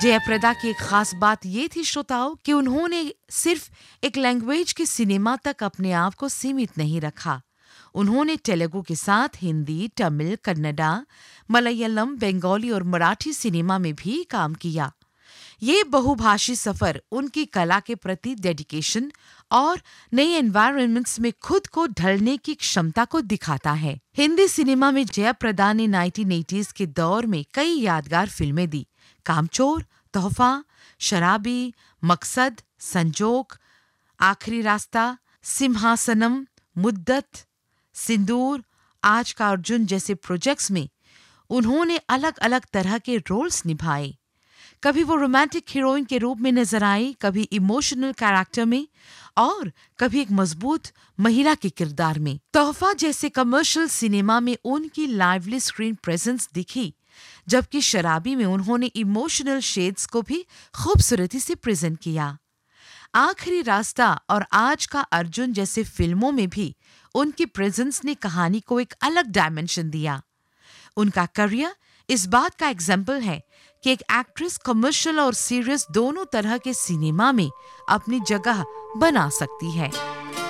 जयाप्रदा की एक खास बात ये थी श्रोताओं कि उन्होंने सिर्फ एक लैंग्वेज के सिनेमा तक अपने आप को सीमित नहीं रखा। उन्होंने तेलुगु के साथ हिंदी, तमिल, कन्नड़ा, मलयालम, बंगाली और मराठी सिनेमा में भी काम किया। ये बहुभाषी सफर उनकी कला के प्रति डेडिकेशन और नए एनवायरनमेंट्स में खुद को ढलने की क्षमता को दिखाता है। हिंदी सिनेमा में जयाप्रदा ने 1980s के दौर में कई यादगार फिल्में दी। कामचोर, तोहफा, शराबी, मकसद, संजोग, आखिरी रास्ता, सिंहासनम, मुद्दत, सिंदूर, आज का अर्जुन जैसे प्रोजेक्ट्स में उन्होंने अलग अलग तरह के रोल्स निभाए। कभी वो रोमांटिक हीरोइन के रूप में नजर आई, कभी इमोशनल कैरेक्टर में और कभी एक मजबूत महिला के किरदार में। तोहफा जैसे कमर्शियल सिनेमा में उनकी लाइवली स्क्रीन प्रेजेंस दिखी, जबकि शराबी में उन्होंने इमोशनल शेड्स को भी खूबसूरती से प्रेजेंट किया। आखिरी रास्ता और आज का अर्जुन जैसे फिल्मों में भी उनकी प्रेजेंस ने कहानी को एक अलग डायमेंशन दिया। उनका करियर इस बात का एग्जाम्पल है कि एक एक्ट्रेस कमर्शियल और सीरियस दोनों तरह के सिनेमा में अपनी जगह बना सकती है।